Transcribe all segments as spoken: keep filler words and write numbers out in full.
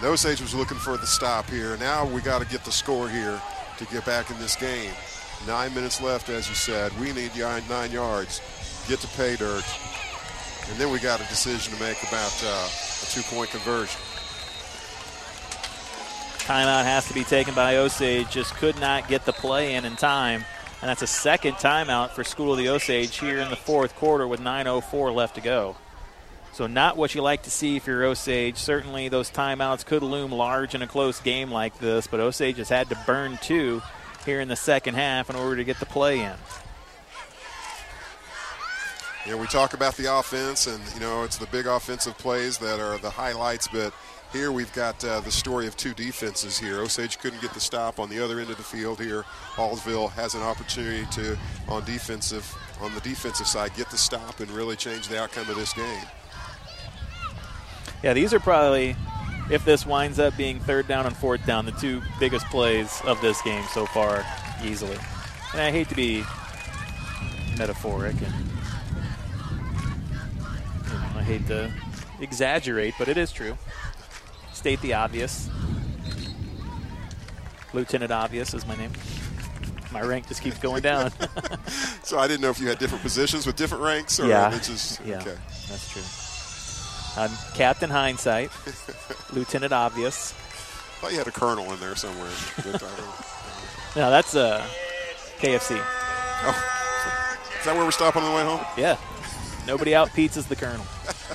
And Osage was looking for the stop here. Now we got to get the score here to get back in this game. Nine minutes left, as you said. We need nine yards. Get to pay dirt. And then we got a decision to make about uh, a two-point conversion. Timeout has to be taken by Osage. Just could not get the play in in time. And that's a second timeout for School of the Osage here in the fourth quarter with nine oh four left to go. So not what you like to see if you're Osage. Certainly those timeouts could loom large in a close game like this, but Osage has had to burn two here in the second half in order to get the play in. Yeah, we talk about the offense, and, you know, it's the big offensive plays that are the highlights, but here we've got uh, the story of two defenses here. Osage couldn't get the stop on the other end of the field here. Hallsville has an opportunity to, on defensive, on the defensive side, get the stop and really change the outcome of this game. Yeah, these are probably, if this winds up being third down and fourth down, the two biggest plays of this game so far, easily. And I hate to be metaphoric, and you know, I hate to exaggerate, but it is true. State the obvious. Lieutenant Obvious is my name. My rank just keeps going down. So I didn't know if you had different positions with different ranks, or yeah, it's just yeah, okay. That's true. I'm Captain Hindsight, Lieutenant Obvious. I thought you had a colonel in there somewhere. But I don't, no, that's uh, K F C. Oh, is that where we're stopping on the way home? Yeah. Nobody out pizzas the colonel.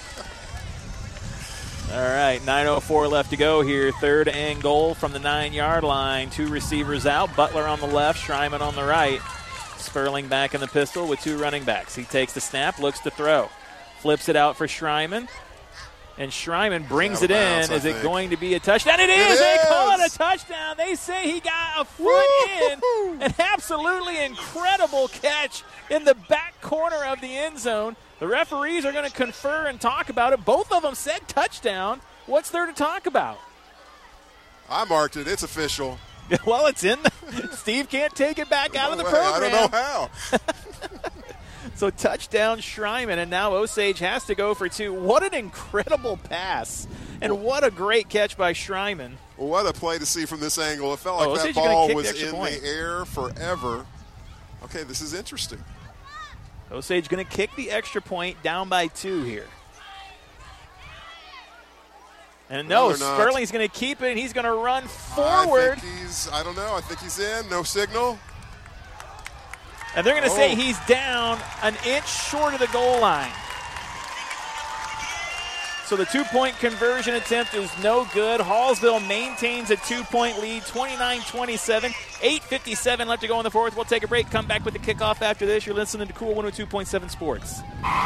All right, nine oh four left to go here. Third and goal from the nine-yard line. Two receivers out. Butler on the left, Schreiman on the right. Sperling back in the pistol with two running backs. He takes the snap, looks to throw. Flips it out for Schreiman. And Schreiman brings it in. Is it going to be a touchdown? It is. They call it a touchdown. They say he got a foot in. An absolutely incredible catch in the back corner of the end zone. The referees are going to confer and talk about it. Both of them said touchdown. What's there to talk about? I marked it. It's official. Well, it's in. The, Steve can't take it back out of the way. program. I don't know how. So touchdown Schreiman, and now Osage has to go for two. What an incredible pass, and what a great catch by Schreiman. Well, what a play to see from this angle. It felt like oh, that Osage ball was the in point. the air forever. Okay, this is interesting. Osage going to kick the extra point, down by two here. And no, Sperling's going to keep it, and he's going to run forward. I think he's, I don't know, I think he's in. No signal. And they're going to oh. say he's down an inch short of the goal line. So the two-point conversion attempt is no good. Hallsville maintains a two-point lead, twenty-nine twenty-seven. eight fifty-seven left to go in the fourth. We'll take a break, come back with the kickoff after this. You're listening to Cool one oh two point seven Sports.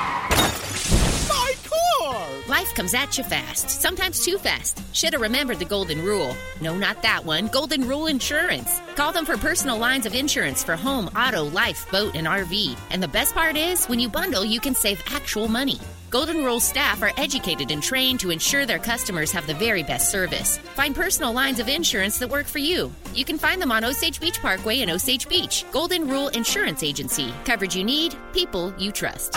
My car! Life comes at you fast, sometimes too fast. Should have remembered the golden rule. No, not that one. Golden Rule Insurance. Call them for personal lines of insurance for home, auto, life, boat, and R V. And the best part is, when you bundle, you can save actual money. Golden Rule staff are educated and trained to ensure their customers have the very best service. Find personal lines of insurance that work for you. You can find them on Osage Beach Parkway in Osage Beach. Golden Rule Insurance Agency. Coverage you need, people you trust.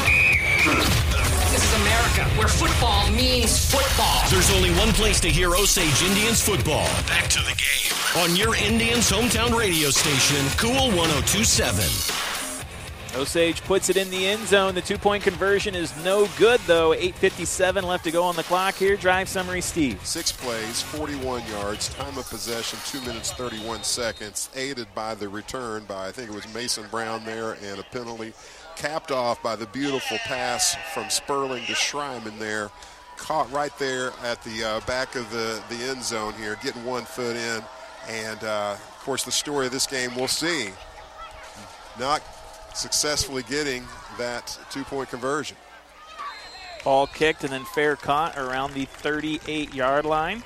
This is America, where football means football. There's only one place to hear Osage Indians football. Back to the game. On your Indians' hometown radio station, Cool one oh two point seven. Osage puts it in the end zone. The two-point conversion is no good, though. eight fifty-seven left to go on the clock here. Drive summary, Steve. Six plays, forty-one yards, time of possession, two minutes, thirty-one seconds, aided by the return by, I think it was Mason Brown there, and a penalty capped off by the beautiful pass from Sperling to Schreiman there. Caught right there at the uh, back of the, the end zone here, getting one foot in. And, uh, of course, the story of this game, we'll see. Not successfully getting that two-point conversion. Ball kicked and then fair caught around the thirty-eight-yard line.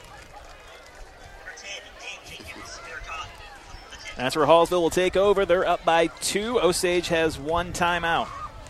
That's where Hallsville will take over. They're up by two. Osage has one timeout.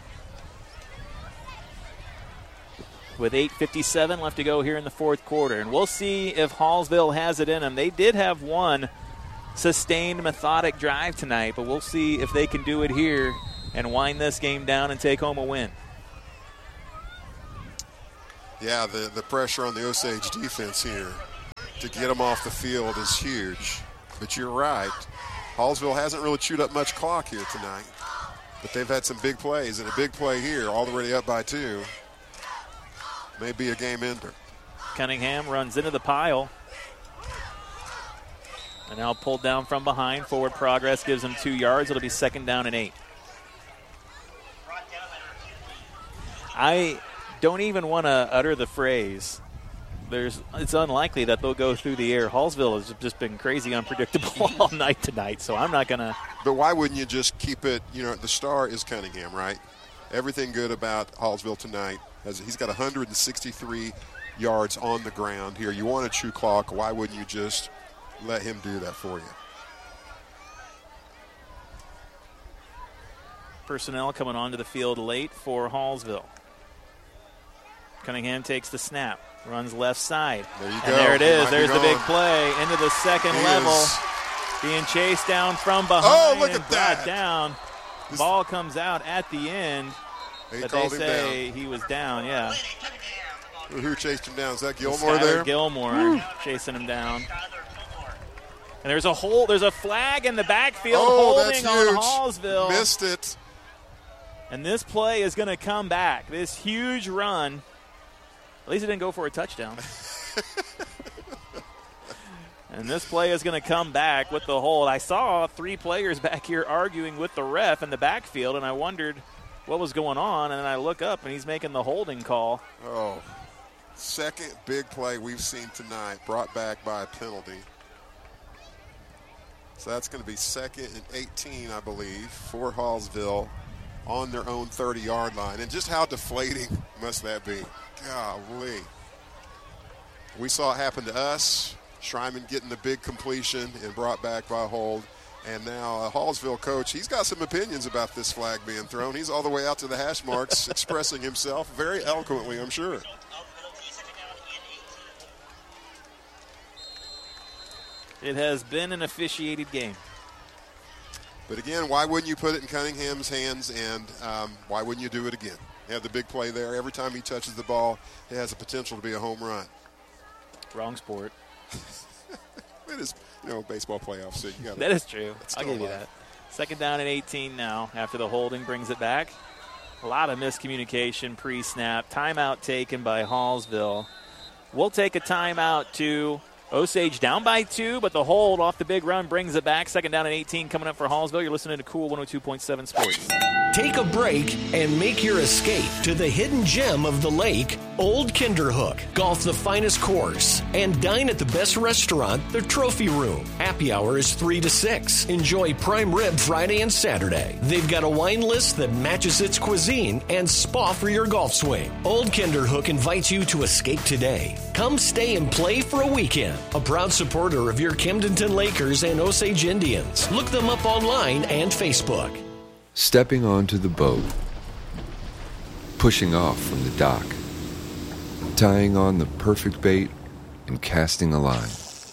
With eight fifty-seven left to go here in the fourth quarter. And we'll see if Hallsville has it in them. They did have one sustained, methodic drive tonight, but we'll see if they can do it here and wind this game down and take home a win. Yeah, the, the pressure on the Osage defense here. to get them off the field is huge. But you're right. Hallsville hasn't really chewed up much clock here tonight. But they've had some big plays, and a big play here, already up by two, may be a game ender. Cunningham runs into the pile. And now pulled down from behind. Forward progress gives him two yards. It'll be second down and eight. I don't even want to utter the phrase. There's, it's unlikely that they'll go through the air. Hallsville has just been crazy unpredictable all night tonight, so I'm not going to. But why wouldn't you just keep it, you know, the star is Cunningham, right? Everything good about Hallsville tonight. He's got one hundred sixty-three yards on the ground here. You want to chew clock. Why wouldn't you just let him do that for you? Personnel coming onto the field late for Hallsville. Cunningham takes the snap, runs left side. There you and go. there it is. There's the big gone. play into the second He level. is. Being chased down from behind. Oh, look and at brought that. down. This- Ball comes out at the end. They but they called him say he was down, yeah. down. Who chased him down? Is that Skylar Gilmore there? Gilmore Woo. chasing him down. And there's a hole. There's a flag in the backfield Oh, that's holding huge. on Hallsville. Missed it. And this play is going to come back. This huge run. At least it didn't go for a touchdown. And this play is going to come back with the hold. I saw three players back here arguing with the ref in the backfield, and I wondered what was going on. And then I look up, and he's making the holding call. Oh, second big play we've seen tonight, brought back by a penalty. So that's going to be second and eighteen, I believe, for Hallsville on their own thirty-yard line. And just how deflating must that be? Golly. We saw it happen to us. Schreiman getting the big completion and brought back by hold. And now a Hallsville coach, he's got some opinions about this flag being thrown. He's all the way out to the hash marks expressing himself very eloquently, I'm sure. It has been an officiated game. But again, why wouldn't you put it in Cunningham's hands, and um, why wouldn't you do it again? You have the big play there. Every time he touches the ball, it has the potential to be a home run. Wrong sport. It is, you know, baseball playoffs. So you got That is true. It's I'll still give you alive. that. Second down and eighteen now after the holding brings it back. A lot of miscommunication pre-snap. Timeout taken by Hallsville. We'll take a timeout to Osage down by two, but the hold off the big run brings it back. Second down and eighteen coming up for Hallsville. You're listening to Cool one oh two point seven Sports. Take a break and make your escape to the hidden gem of the lake, Old Kinderhook. Golf the finest course and dine at the best restaurant, the Trophy Room. Happy hour is three to six. Enjoy prime rib Friday and Saturday. They've got a wine list that matches its cuisine and spa for your golf swing. Old Kinderhook invites you to escape today. Come stay and play for a weekend. A proud supporter of your Camdenton Lakers and Osage Indians. Look them up online and Facebook. Stepping onto the boat, pushing off from the dock, tying on the perfect bait, and casting a line.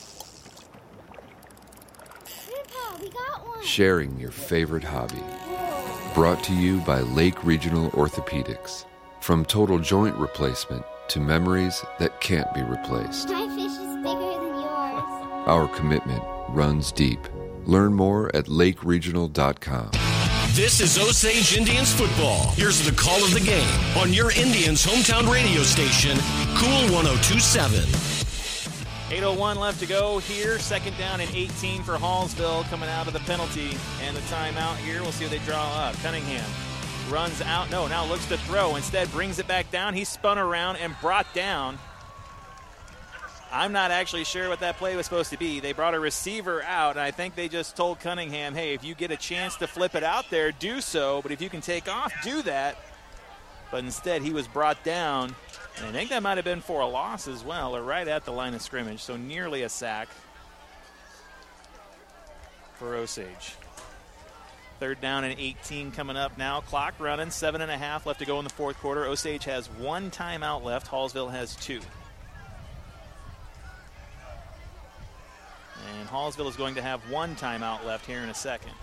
Grandpa, we got one. Sharing your favorite hobby. Brought to you by Lake Regional Orthopedics. From total joint replacement to memories that can't be replaced. My fish is bigger than yours. Our commitment runs deep. Learn more at lake regional dot com. This is Osage Indians football. Here's the call of the game on your Indians' hometown radio station, Cool one oh two point seven. eight oh one left to go here. Second down and eighteen for Hallsville coming out of the penalty. And the timeout here. We'll see what they draw up. Cunningham runs out. No, now looks to throw. Instead brings it back down. He spun around and brought down. I'm not actually sure what that play was supposed to be. They brought a receiver out, and I think they just told Cunningham, hey, if you get a chance to flip it out there, do so. But if you can take off, do that. But instead, he was brought down. And I think that might have been for a loss as well, or right at the line of scrimmage. So nearly a sack for Osage. Third down and eighteen coming up now. Clock running, seven and a half left to go in the fourth quarter. Osage has one timeout left. Hallsville has two. And Hallsville is going to have one timeout left here in a second.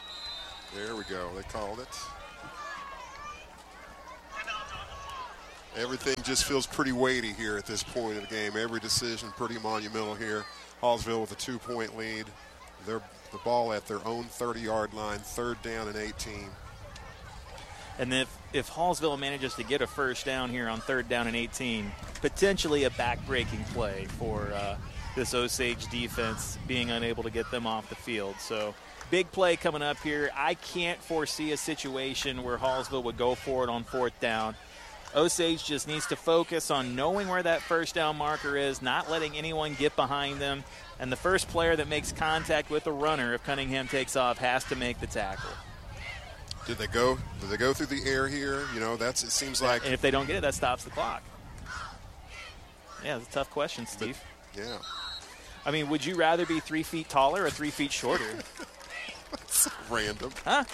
There we go. They called it. Everything just feels pretty weighty here at this point of the game. Every decision pretty monumental here. Hallsville with a two-point lead. They're the ball at their own thirty-yard line, third down and eighteen. And if, if Hallsville manages to get a first down here on third down and eighteen, potentially a back-breaking play for uh, this Osage defense being unable to get them off the field. So big play coming up here. I can't foresee a situation where Hallsville would go for it on fourth down. Osage just needs to focus on knowing where that first down marker is, not letting anyone get behind them, and the first player that makes contact with the runner, if Cunningham takes off, has to make the tackle. Did they go? Did they go through the air here? You know, that's. It seems like. And if they don't get it, that stops the clock. Yeah, it's a tough question, Steve. But, yeah. I mean, would you rather be three feet taller or three feet shorter? That's random. Huh?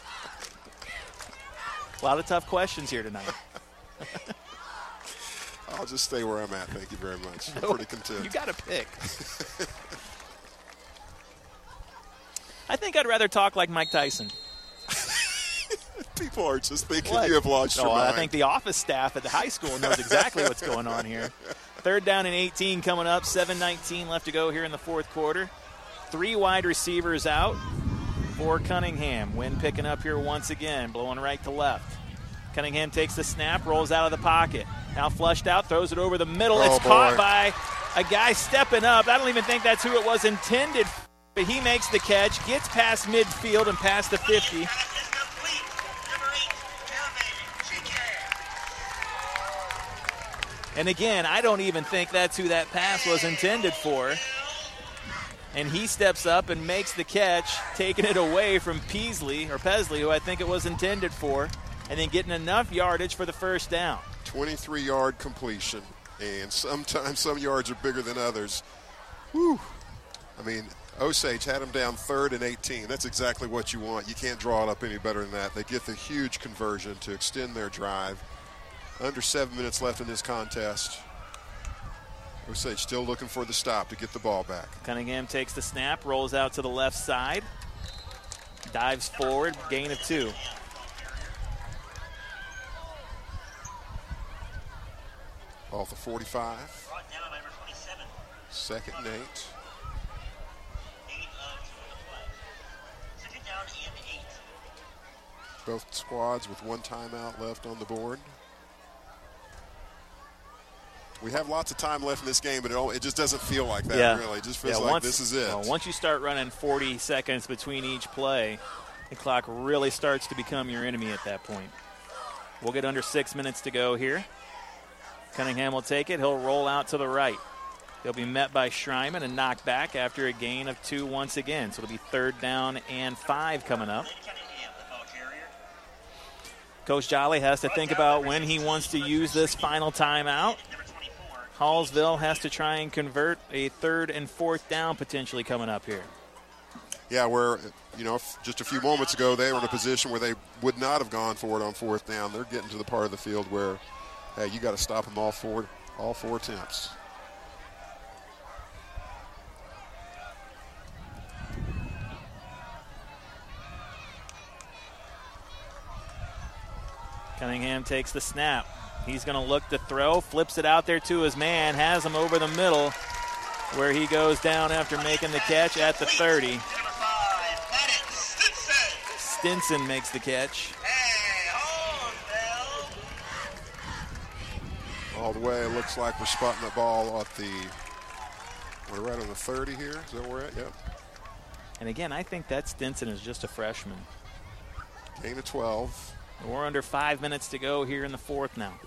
A lot of tough questions here tonight. I'll just stay where I'm at. Thank you very much. I'm No, pretty content. You got to pick. I think I'd rather talk like Mike Tyson. People are just thinking What? you have lost No, your mind. I think the office staff at the high school knows exactly what's going on here. Third down and eighteen coming up. seven nineteen left to go here in the fourth quarter. Three wide receivers out for Cunningham. Wind picking up here once again, blowing right to left. Cunningham takes the snap, rolls out of the pocket. Now flushed out, throws it over the middle. Oh, it's boy. caught by a guy stepping up. I don't even think that's who it was intended for, but he makes the catch, gets past midfield and past the fifty. And again, I don't even think that's who that pass was intended for. And he steps up and makes the catch, taking it away from Peasley, or Pesley, who I think it was intended for, and then getting enough yardage for the first down. twenty-three-yard completion, and sometimes some yards are bigger than others. Whew. I mean, Osage had him down third and eighteen. That's exactly what you want. You can't draw it up any better than that. They get the huge conversion to extend their drive. Under seven minutes left in this contest. Osage still looking for the stop to get the ball back. Cunningham takes the snap, rolls out to the left side, dives forward, gain of two. Off the forty-five. Second and eight. Both squads with one timeout left on the board. We have lots of time left in this game, but it, all, it just doesn't feel like that, yeah. really. It just feels yeah, like once, this is it. Well, once you start running forty seconds between each play, the clock really starts to become your enemy at that point. We'll get under six minutes to go here. Cunningham will take it. He'll roll out to the right. He'll be met by Schreiman and knocked back after a gain of two once again. So it'll be third down and five coming up. Coach Jolly has to think about when he wants to use this final timeout. Hallsville has to try and convert a third and fourth down potentially coming up here. Yeah, where, you know, just a few moments ago they were in a position where they would not have gone for it on fourth down. They're getting to the part of the field where, hey, you got to stop them all four, all four attempts. Cunningham takes the snap. He's going to look to throw, flips it out there to his man, has him over the middle, where he goes down after making the catch at the thirty. Stinson makes the catch. All the way, it looks like we're spotting the ball at the, we're right on the thirty here. Is that where we're at? Yep. And again, I think that Stinson is just a freshman. Gain of twelve. We're under five minutes to go here in the fourth now.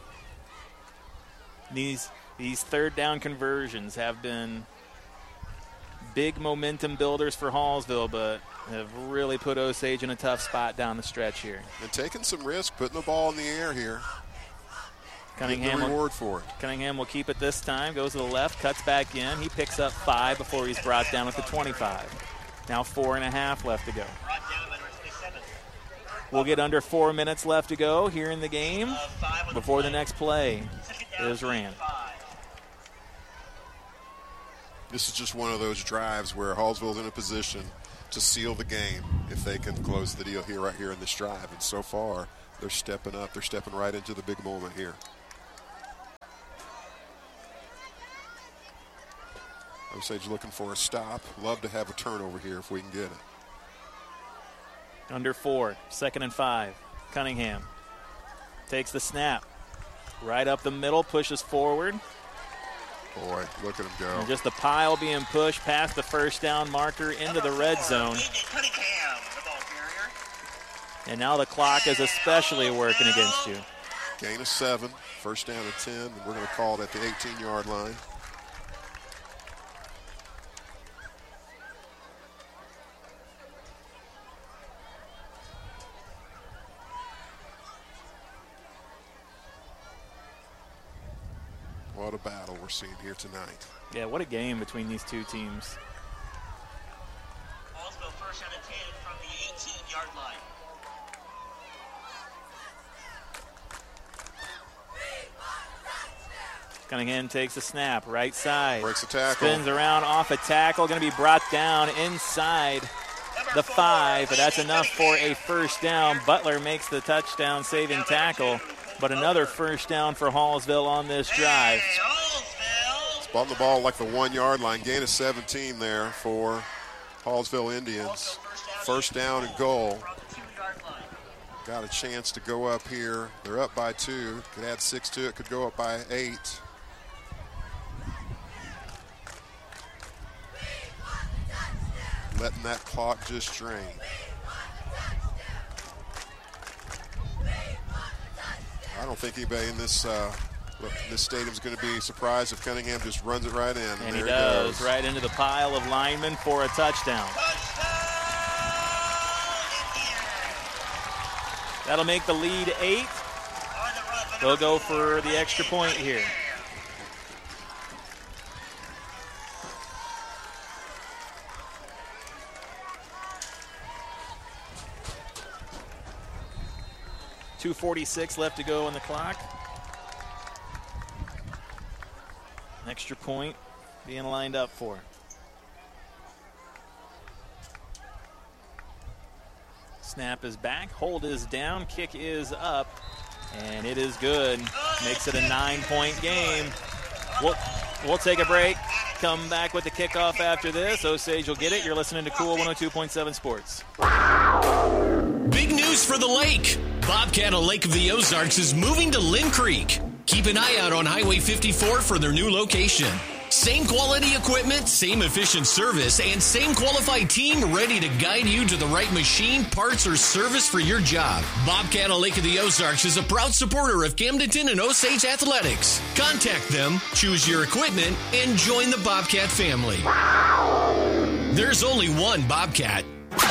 These these third down conversions have been big momentum builders for Hallsville, but have really put Osage in a tough spot down the stretch here. And taking some risk, putting the ball in the air here. Cunningham the will, reward for it. Cunningham will keep it this time, goes to the left, cuts back in. He picks up five before he's brought down at the twenty-five. Now four and a half left to go. We'll get under four minutes left to go here in the game before the next play is ran. This is just one of those drives where Hallsville's in a position to seal the game if they can close the deal here, right here in this drive. And so far, they're stepping up. They're stepping right into the big moment here. Osage looking for a stop. Love to have a turnover here if we can get it. Under four, second and five. Cunningham takes the snap. Right up the middle, pushes forward. Boy, look at him go. And just the pile being pushed past the first down marker into the red zone. And now the clock is especially working against you. Gain of seven, first down and ten, and we're going to call it at the eighteen-yard line. What a battle we're seeing here tonight. Yeah, what a game between these two teams. Hallsville first down and ten from the eighteen-yard line. Cunningham takes a snap, right side. Breaks the tackle. Spins around off a tackle, going to be brought down inside the five, but that's enough for a first down. Butler makes the touchdown saving tackle, but another first down for Hallsville on this drive. Spun the ball like the one-yard line. Gain of seventeen there for Hallsville Indians. First down and goal. Got a chance to go up here. They're up by two. Could add six to it. Could go up by eight. Letting that clock just drain. I don't think anybody in this uh, this stadium is going to be surprised if Cunningham just runs it right in. And, and he there does, goes. right into the pile of linemen for a touchdown. That'll make the lead eight. They'll go for the extra point here. two forty-six left to go on the clock. An extra point being lined up for. Snap is back, hold is down, kick is up, and it is good. Makes it a nine-point game. We'll, we'll take a break, come back with the kickoff after this. Osage will get it. You're listening to Cool one oh two point seven Sports. Big news for the lake. Bobcat of Lake of the Ozarks is moving to Lynn Creek. Keep an eye out on Highway fifty-four for their new location. Same quality equipment, same efficient service, and same qualified team ready to guide you to the right machine, parts, or service for your job. Bobcat of Lake of the Ozarks is a proud supporter of Camdenton and Osage Athletics. Contact them, choose your equipment, and join the Bobcat family. There's only one Bobcat.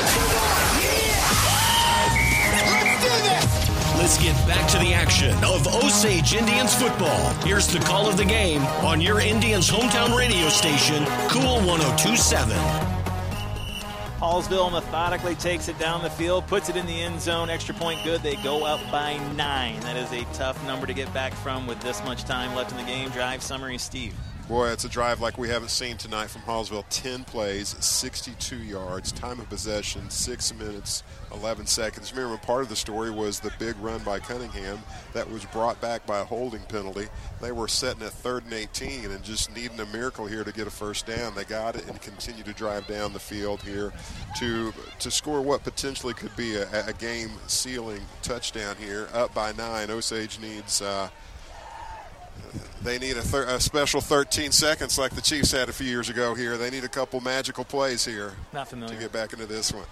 Let's get back to the action of Osage Indians football. Here's the call of the game on your Indians' hometown radio station, Cool one oh two point seven. Hallsville methodically takes it down the field, puts it in the end zone. Extra point good. They go up by nine. That is a tough number to get back from with this much time left in the game. Drive summary, Steve. Boy, it's a drive like we haven't seen tonight from Hallsville. ten plays, sixty-two yards, time of possession, six minutes, eleven seconds. Remember, part of the story was the big run by Cunningham that was brought back by a holding penalty. They were setting at third and eighteen and just needing a miracle here to get a first down. They got it and continue to drive down the field here to to score what potentially could be a, a game-sealing touchdown here. Up by nine, Osage needs... Uh, They need a, thir- a special thirteen seconds like the Chiefs had a few years ago here. They need a couple magical plays here Not familiar. to get back into this one.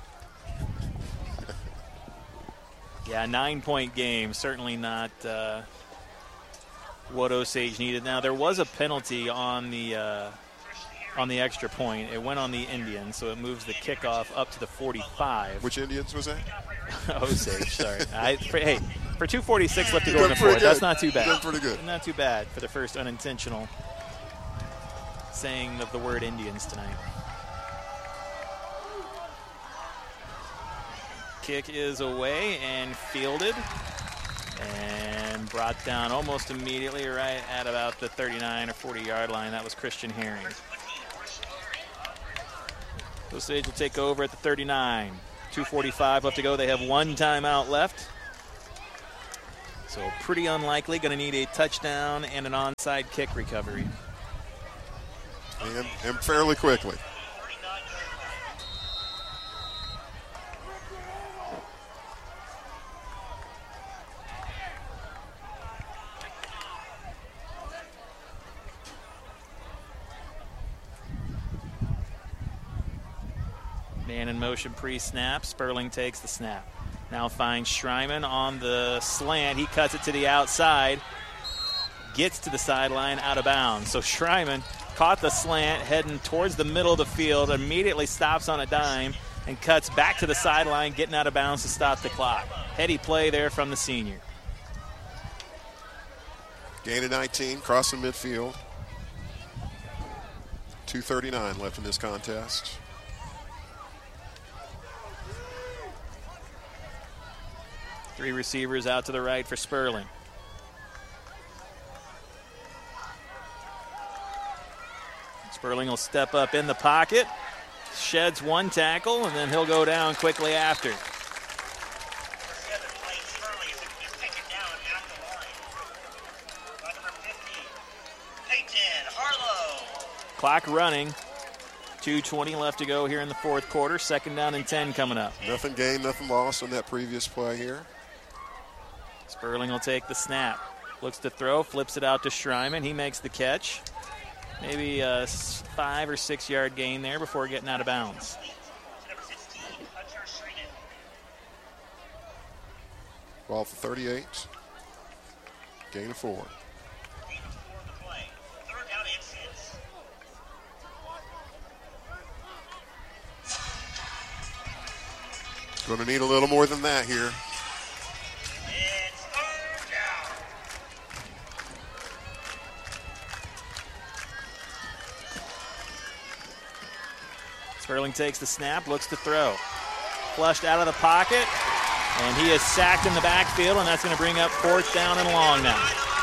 Yeah, nine-point game. Certainly not uh, what Osage needed. Now, there was a penalty on the uh, on the extra point. It went on the Indians, so it moves the kickoff up to the forty-five. Which Indians was that? Osage, sorry. I, for, hey, for two forty-six left to go in the Pretty fourth, good. that's not too bad. Doing pretty good. Not too bad for the first unintentional saying of the word Indians tonight. Kick is away and fielded and brought down almost immediately right at about the thirty-nine or forty-yard line. That was Christian Herring. Osage will take over at the thirty-nine. two forty-five left to go. They have one timeout left. So pretty unlikely. Going to need a touchdown and an onside kick recovery. And, and fairly quickly. Man in motion pre-snap. Sperling takes the snap. Now finds Schreiman on the slant. He cuts it to the outside. Gets to the sideline, out of bounds. So Schreiman caught the slant, heading towards the middle of the field, immediately stops on a dime and cuts back to the sideline, getting out of bounds to stop the clock. Heady play there from the senior. Gain of nineteen, crossing midfield. two thirty-nine left in this contest. Three receivers out to the right for Sperling. Sperling will step up in the pocket, sheds one tackle, and then he'll go down quickly after. Clock running. two twenty left to go here in the fourth quarter. Second down and ten coming up. Nothing gained, nothing lost on that previous play here. Sperling will take the snap. Looks to throw, flips it out to Schreiman. He makes the catch. Maybe a five or six yard gain there before getting out of bounds. Ball for thirty-eight. Gain of four. Going to need a little more than that here. Sperling takes the snap, looks to throw. Flushed out of the pocket, and he is sacked in the backfield, and that's going to bring up fourth down and long now.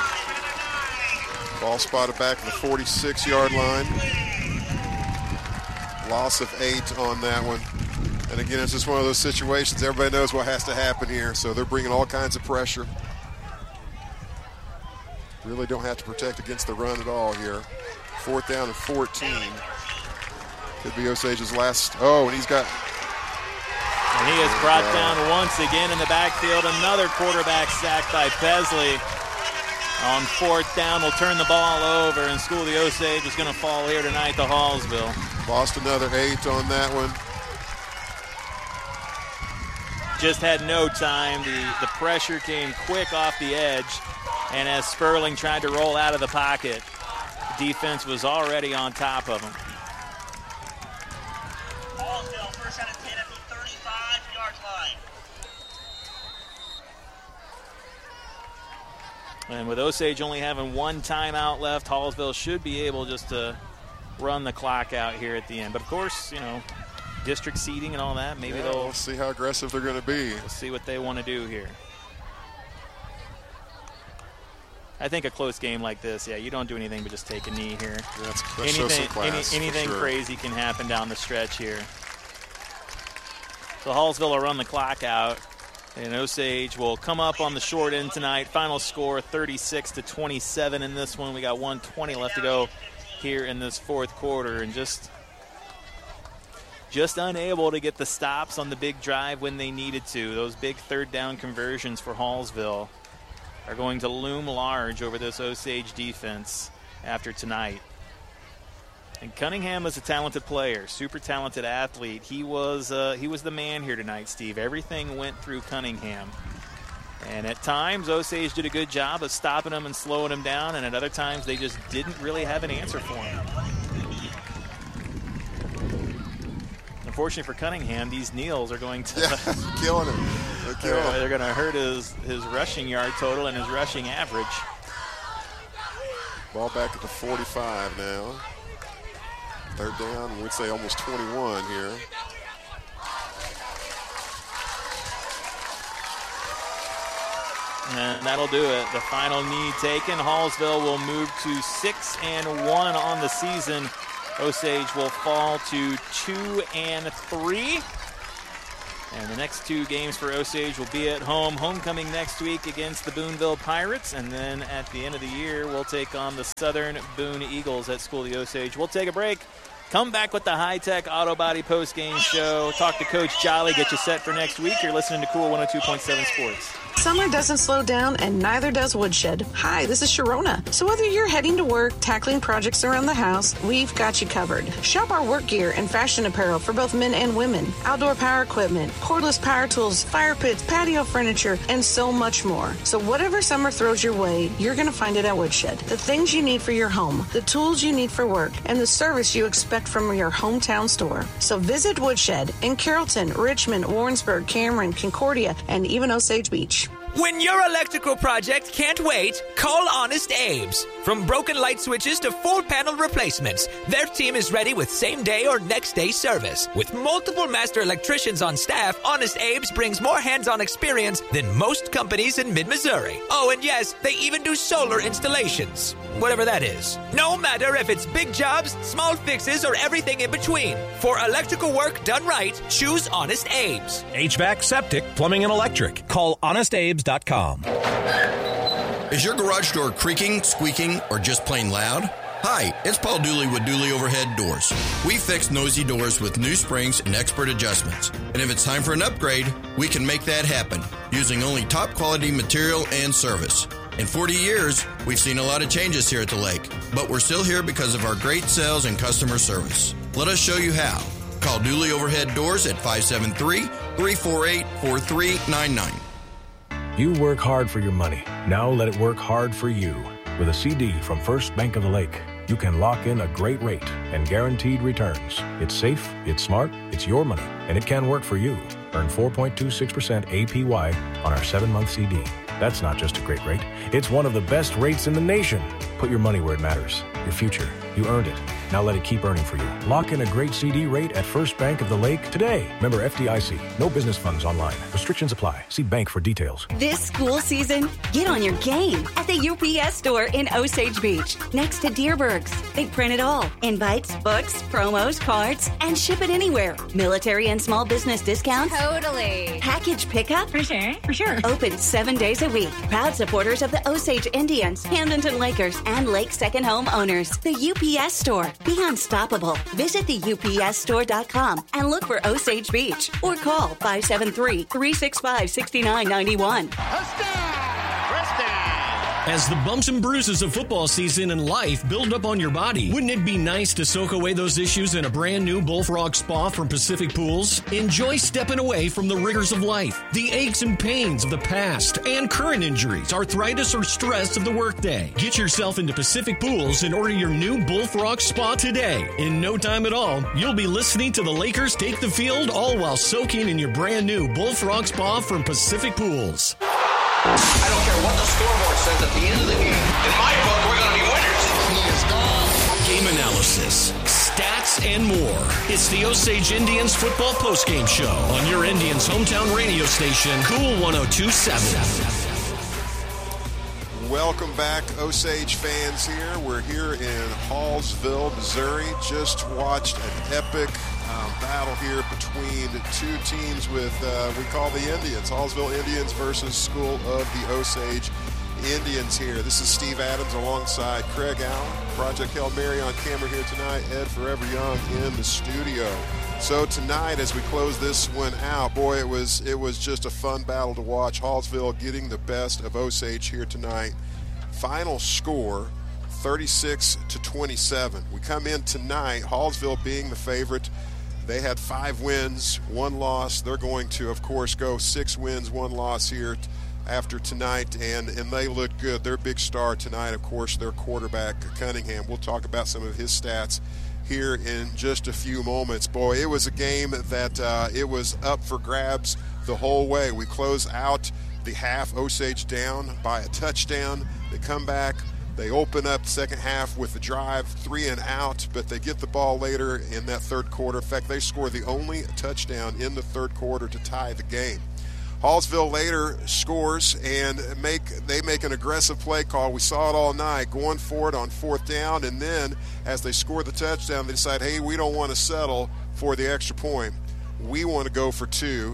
Ball spotted back at the forty-six yard line. Loss of eight on that one. And again, it's just one of those situations. Everybody knows what has to happen here, so they're bringing all kinds of pressure. Really don't have to protect against the run at all here. Fourth down and fourteen. Could be Osage's last. Oh, and he's got. And he is brought down once again in the backfield. Another quarterback sack by Pesley. On fourth down, we'll turn the ball over, and School the Osage is going to fall here tonight to Hallsville. Lost another eight on that one. Just had no time. The, the pressure came quick off the edge, and as Sperling tried to roll out of the pocket, the defense was already on top of him. Hallsville, first out of ten at the thirty-five yard line. And with Osage only having one timeout left, Hallsville should be able just to run the clock out here at the end. But of course, you know, district seeding and all that, maybe yeah, they'll we'll see how aggressive they're going to be. We'll see what they want to do here. I think a close game like this, yeah, you don't do anything but just take a knee here. Yeah, that's, that anything shows some class, any, anything sure. crazy can happen down the stretch here. So Hallsville will run the clock out, and Osage will come up on the short end tonight. Final score thirty-six to twenty-seven in this one. We got one twenty left to go here in this fourth quarter, and just just unable to get the stops on the big drive when they needed to. Those big third down conversions for Hallsville are going to loom large over this Osage defense after tonight. And Cunningham is a talented player, super talented athlete. He was uh, he was the man here tonight, Steve. Everything went through Cunningham. And at times, Osage did a good job of stopping him and slowing him down, and at other times, they just didn't really have an answer for him. Unfortunately for Cunningham, these kneels are going to yeah, killing him. They're, killing they're, him. they're going to hurt his, his rushing yard total and his rushing average. Ball back at the forty-five now. Third down, we'd say almost twenty-one here. And that'll do it. The final knee taken. Hallsville will move to six and one on the season. Osage will fall to two and three. And the next two games for Osage will be at home. Homecoming next week against the Boonville Pirates. And then at the end of the year, we'll take on the Southern Boone Eagles at School of the Osage. We'll take a break. Come back with the High-Tech Auto Body post-game show. Talk to Coach Jolly, get you set for next week. You're listening to Cool one oh two point seven Sports. Summer doesn't slow down, and neither does Woodshed. Hi, this is Sharona. So whether you're heading to work, tackling projects around the house, we've got you covered. Shop our work gear and fashion apparel for both men and women, outdoor power equipment, cordless power tools, fire pits, patio furniture, and so much more. So whatever summer throws your way, you're going to find it at Woodshed. The things you need for your home, the tools you need for work, and the service you expect from your hometown store. So visit Woodshed in Carrollton, Richmond, Warrensburg, Cameron, Concordia, and even Osage Beach. When your electrical project can't wait, call Honest Abe's. From broken light switches to full panel replacements, their team is ready with same-day or next-day service. With multiple master electricians on staff, Honest Abe's brings more hands-on experience than most companies in mid-Missouri. Oh, and yes, they even do solar installations. Whatever that is. No matter if it's big jobs, small fixes, or everything in between. For electrical work done right, choose Honest Abe's. H V A C, septic, plumbing, and electric. Call honest abes dot com. Is your garage door creaking, squeaking, or just plain loud? Hi, it's Paul Dooley with Dooley Overhead Doors. We fix nosy doors with new springs and expert adjustments. And if it's time for an upgrade, we can make that happen using only top quality material and service. In forty years, we've seen a lot of changes here at the lake, but we're still here because of our great sales and customer service. Let us show you how. Call Dooley Overhead Doors at five seven three, three four eight, four three nine nine. You work hard for your money. Now let it work hard for you. With a C D from First Bank of the Lake, you can lock in a great rate and guaranteed returns. It's safe, it's smart, it's your money, and it can work for you. Earn four point two six percent A P Y on our seven-month C D. That's not just a great rate. It's one of the best rates in the nation. Put your money where it matters. Your future. You earned it. Now let it keep earning for you. Lock in a great C D rate at First Bank of the Lake today. Member F D I C. No business funds online. Restrictions apply. See bank for details. This school season, get on your game at the U P S store in Osage Beach, next to Deerberg's. They print it all. Invites, books, promos, cards, and ship it anywhere. Military and small business discounts. Totally. Package pickup. For sure, for sure. Open seven days a week. Proud supporters of the Osage Indians, Hamdenton Lakers, and Lake Second Home owners. The U P S store. Be unstoppable. Visit the U P S store dot com and look for Osage Beach or call five seven three, three six five, six nine nine one. As the bumps and bruises of football season and life build up on your body, wouldn't it be nice to soak away those issues in a brand new Bullfrog Spa from Pacific Pools? Enjoy stepping away from the rigors of life, the aches and pains of the past, and current injuries, arthritis, or stress of the workday. Get yourself into Pacific Pools and order your new Bullfrog Spa today. In no time at all, you'll be listening to the Lakers take the field, all while soaking in your brand new Bullfrog Spa from Pacific Pools. I don't care what the scoreboard says at the end of the game. In my book, we're going to be winners. He is gone. Game analysis, stats, and more. It's the Osage Indians football postgame show on your Indians' hometown radio station, Cool one oh two point seven. Welcome back, Osage fans here. We're here in Hallsville, Missouri. Just watched an epic um, battle here between two teams with, uh, we call the Indians, Hallsville Indians versus School of the Osage Indians here. This is Steve Adams alongside Craig Allen. Project Hail Mary on camera here tonight. Ed Forever Young in the studio. So tonight, as we close this one out, boy, it was it was just a fun battle to watch. Hallsville getting the best of Osage here tonight. Final score, thirty-six to twenty-seven. We come in tonight, Hallsville being the favorite. They had five wins, one loss. They're going to, of course, go six wins, one loss here after tonight, and, and they look good. Their big star tonight, of course, their quarterback, Cunningham. We'll talk about some of his stats here in just a few moments. Boy, it was a game that uh, it was up for grabs the whole way. We close out the half, Osage down by a touchdown. They come back. They open up the second half with the drive, three and out, but they get the ball later in that third quarter. In fact, they score the only touchdown in the third quarter to tie the game. Hallsville later scores and make they make an aggressive play call. We saw it all night, going for it on fourth down, and then as they score the touchdown, they decide, hey, we don't want to settle for the extra point. We want to go for two,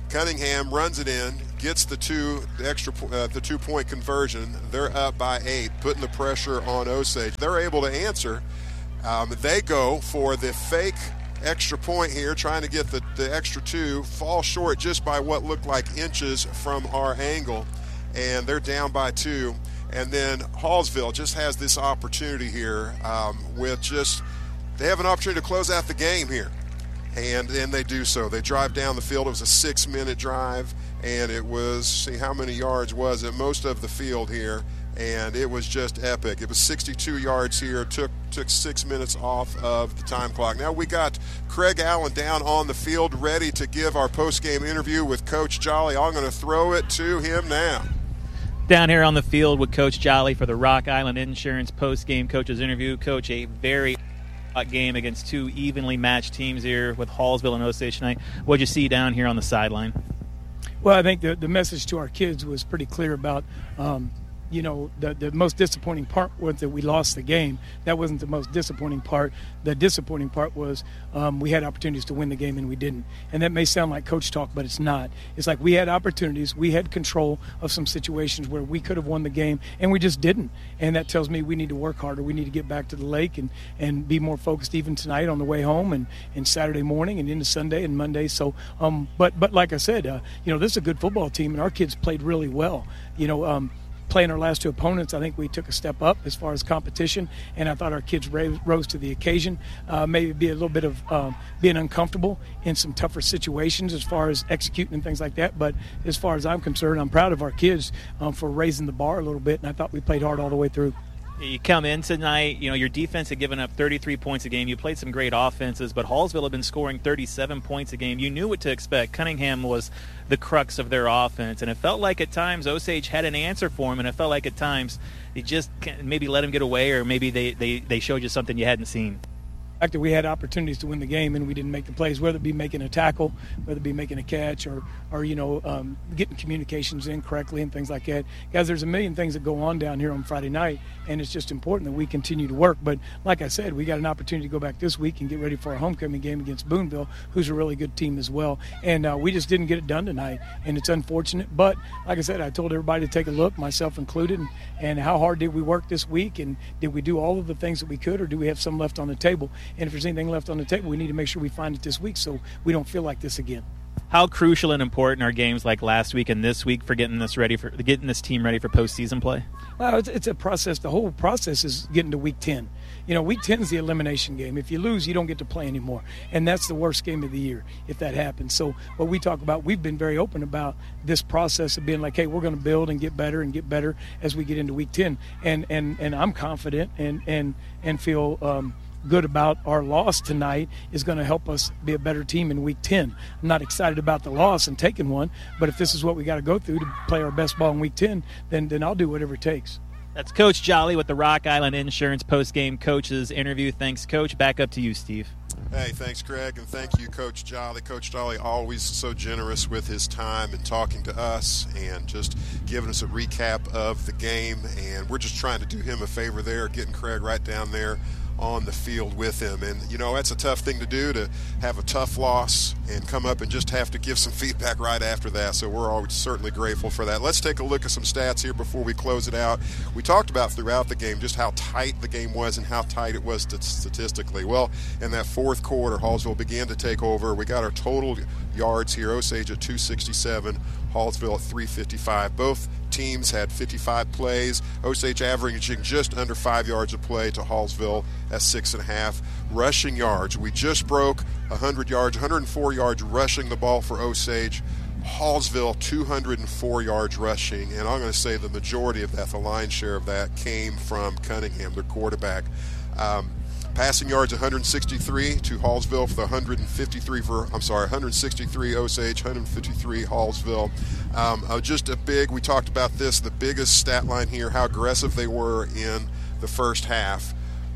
Cunningham runs it in, gets the two the extra uh, the two-point conversion. They're up by eight, putting the pressure on Osage. They're able to answer. Um, they go for the fake extra point here, trying to get the, the extra two, fall short just by what looked like inches from our angle, and they're down by two. And then Hallsville just has this opportunity here um, with just they have an opportunity to close out the game here. And then they do so. They drive down the field. It was a six-minute drive, and it was, see, how many yards was it? Most of the field here, and it was just epic. It was sixty-two yards here. It took, took six minutes off of the time clock. Now we got Craig Allen down on the field ready to give our post-game interview with Coach Jolly. I'm going to throw it to him now. Down here on the field with Coach Jolly for the Rock Island Insurance post-game coaches interview. Coach, a very game against two evenly matched teams here with Hallsville and Osage tonight. What'd you see down here on the sideline? Well, I think the, the message to our kids was pretty clear about, um, you know, the, the most disappointing part was that we lost the game. That wasn't the most disappointing part. The disappointing part was um, we had opportunities to win the game and we didn't. And that may sound like coach talk, but it's not. It's like we had opportunities. We had control of some situations where we could have won the game, and we just didn't. And that tells me we need to work harder. We need to get back to the lake and, and be more focused even tonight on the way home and, and Saturday morning and into Sunday and Monday. So, um, but but like I said, uh, you know, this is a good football team, and our kids played really well. You know, um, playing our last two opponents, I think we took a step up as far as competition, and I thought our kids rose to the occasion. Uh, maybe be a little bit of um, being uncomfortable in some tougher situations as far as executing and things like that. But as far as I'm concerned, I'm proud of our kids um, for raising the bar a little bit, and I thought we played hard all the way through. You come in tonight, you know, your defense had given up thirty-three points a game. You played some great offenses, but Hallsville had been scoring thirty-seven points a game. You knew what to expect. Cunningham was the crux of their offense, and it felt like at times Osage had an answer for him, and it felt like at times they just maybe let him get away, or maybe they, they, they showed you something you hadn't seen. The fact that we had opportunities to win the game and we didn't make the plays, whether it be making a tackle, whether it be making a catch, or, or you know, um, getting communications in correctly and things like that. Guys, there's a million things that go on down here on Friday night, and it's just important that we continue to work. But like I said, we got an opportunity to go back this week and get ready for our homecoming game against Boonville, who's a really good team as well. And uh, we just didn't get it done tonight, and it's unfortunate. But like I said, I told everybody to take a look, myself included, and, and how hard did we work this week, and did we do all of the things that we could, or do we have some left on the table? And if there's anything left on the table, we need to make sure we find it this week so we don't feel like this again. How crucial and important are games like last week and this week for getting this ready for getting this team ready for postseason play? Well, it's, it's a process. The whole process is getting to week ten. You know, week ten is the elimination game. If you lose, you don't get to play anymore, and that's the worst game of the year if that happens. So what we talk about, we've been very open about this process of being like, hey, we're going to build and get better and get better as we get into week ten, and and and I'm confident and and and feel um, good about our loss tonight is going to help us be a better team in week ten. I'm not excited about the loss and taking one, but if this is what we got to go through to play our best ball in week ten, then then I'll do whatever it takes. That's Coach Jolly with the Rock Island Insurance post-game coaches interview. Thanks, Coach. Back up to you, Steve. Hey, thanks, Craig, and thank you, Coach Jolly. Coach Jolly always so generous with his time and talking to us and just giving us a recap of the game. And we're just trying to do him a favor there, getting Craig right down there on the field with him. And, you know, that's a tough thing to do, to have a tough loss and come up and just have to give some feedback right after that. So we're always certainly grateful for that. Let's take a look at some stats here before we close it out. We talked about throughout the game just how tight the game was and how tight it was statistically. Well, in that fourth quarter, Hallsville began to take over. We got our total yards here, Osage at two sixty-seven, Hallsville at three fifty-five. Both teams had fifty-five plays. Osage averaging just under five yards a play to Hallsville at six and a half. Rushing yards, we just broke one hundred yards, one hundred four yards rushing the ball for Osage. Hallsville, two hundred four yards rushing, and I'm going to say the majority of that, the lion's share of that, came from Cunningham, their quarterback. Um, Passing yards one hundred sixty-three to Hallsville for the one hundred fifty-three for I'm sorry one hundred sixty-three Osage, one hundred fifty-three Hallsville. Um, uh, just a big. We talked about this. The biggest stat line here: how aggressive they were in the first half.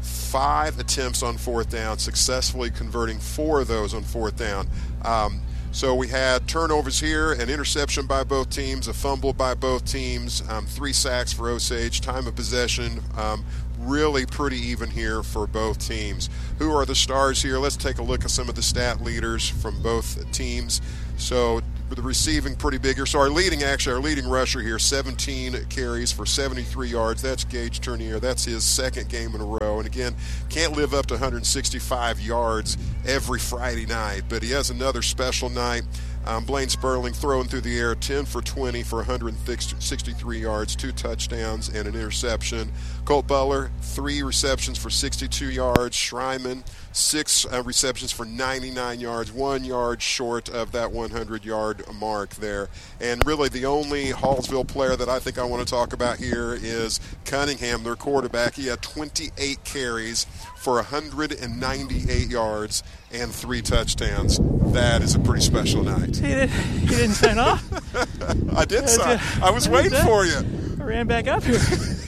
Five attempts on fourth down, successfully converting four of those on fourth down. Um, So we had turnovers here, an interception by both teams, a fumble by both teams, um, three sacks for Osage, time of possession, um, really pretty even here for both teams. Who are the stars here? Let's take a look at some of the stat leaders from both teams. So the receiving pretty big here. So our leading, actually, our leading rusher here, seventeen carries for seventy-three yards. That's Gage Tournier. That's his second game in a row. And again, can't live up to one hundred sixty-five yards every Friday night, but he has another special night. Um, Blaine Sperling throwing through the air, ten for twenty for one hundred sixty-three yards, two touchdowns, and an interception. Colt Butler, three receptions for sixty-two yards. Schreiman, six uh, receptions for ninety-nine yards, one yard short of that hundred-yard mark there. And really the only Hallsville player that I think I want to talk about here is Cunningham, their quarterback. He had twenty-eight carries for one hundred ninety-eight yards and three touchdowns. That is a pretty special night. He, did, he didn't sign off? I did sign. I was waiting for you. I ran back up here.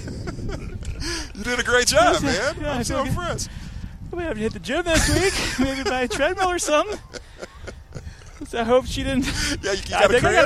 You did a great job, man. Yeah, I'm so impressed. We have to hit the gym this week. Maybe buy a treadmill or something. So I hope she didn't. Yeah, you got I a think cramp. I got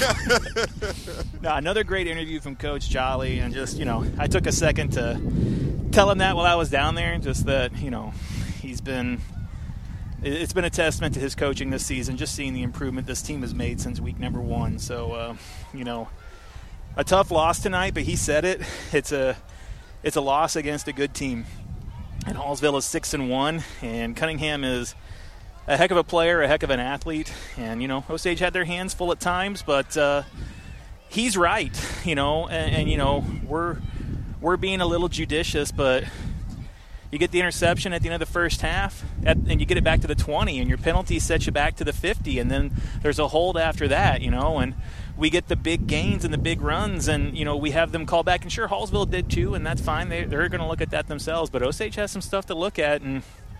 a cramp. No, another great interview from Coach Jolly, and just, you know, I took a second to tell him that while I was down there, just that, you know, he's been. It's been a testament to his coaching this season, just seeing the improvement this team has made since week number one. So, uh, you know, a tough loss tonight, but he said it. It's a it's a loss against a good team. And Hallsville is six and one, and Cunningham is a heck of a player, a heck of an athlete. And, you know, Osage had their hands full at times, but uh, he's right, you know, and, and, you know, we're we're being a little judicious, but you get the interception at the end of the first half, at, and you get it back to the twenty, and your penalty sets you back to the fifty, and then there's a hold after that, you know, and we get the big gains and the big runs, and, you know, we have them call back, and sure, Hallsville did too, and that's fine. They, they're going to look at that themselves, but Osage has some stuff to look at, and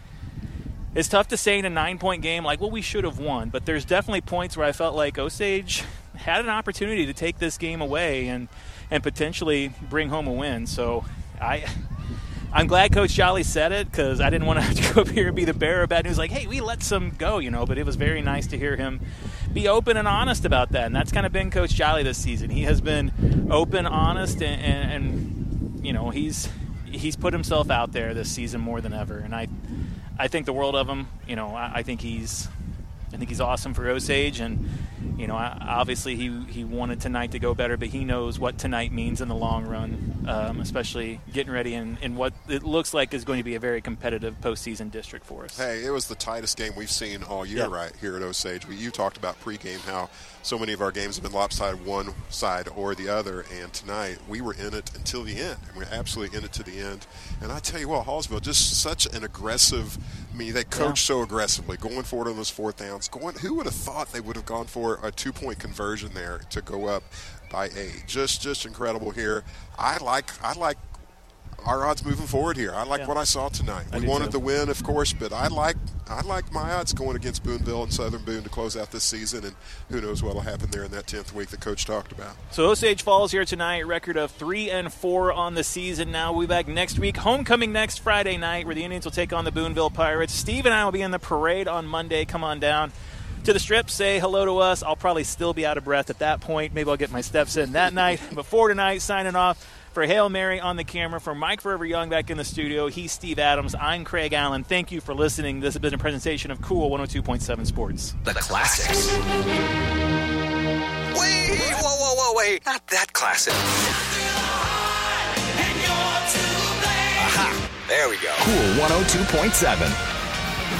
it's tough to say in a nine-point game, like, well, we should have won, but there's definitely points where I felt like Osage had an opportunity to take this game away and, and potentially bring home a win, so I... I'm glad Coach Jolly said it, because I didn't want to have to go up here and be the bearer of bad news, like, hey, we let some go, you know, but it was very nice to hear him be open and honest about that, and that's kind of been Coach Jolly this season. He has been open, honest, and, and, and you know, he's he's put himself out there this season more than ever, and I I think the world of him. You know, I, I think he's I think he's awesome for Osage, and, you know, obviously he, he wanted tonight to go better, but he knows what tonight means in the long run, um, especially getting ready in, in what it looks like is going to be a very competitive postseason district for us. Hey, it was the tightest game we've seen all year, yeah. right here at Osage. We, you talked about pregame how so many of our games have been lopsided one side or the other, and tonight we were in it until the end, and we're absolutely in it to the end. And I tell you what, Hallsville, just such an aggressive – I mean, they coach yeah. so aggressively, going forward on those fourth downs. Going, who would have thought they would have gone for a two-point conversion there to go up by eight? Just, just incredible here. I like, I like our odds moving forward here. I like yeah. what I saw tonight. I we wanted too. to win, of course, but I like, I like my odds going against Boonville and Southern Boone to close out this season, and who knows what will happen there in that tenth week that Coach talked about. So Osage Falls here tonight, record of three and four on the season. Now we'll be back next week. Homecoming next Friday night, where the Indians will take on the Boonville Pirates. Steve and I will be in the parade on Monday. Come on down to the strip, say hello to us. I'll probably still be out of breath at that point. Maybe I'll get my steps in that night. But for tonight, signing off. For Hail Mary on the camera, for Mike Forever Young back in the studio, he's Steve Adams. I'm Craig Allen. Thank you for listening. This has been a presentation of Cool one oh two point seven Sports. The classics. Wait, whoa, whoa, whoa, wait. Not that classic. Aha, there we go. Cool one oh two point seven.